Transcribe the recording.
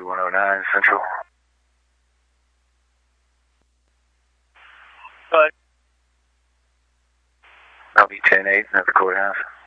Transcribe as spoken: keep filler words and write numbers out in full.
L V one oh nine Central. Good. L V ten eight at the courthouse.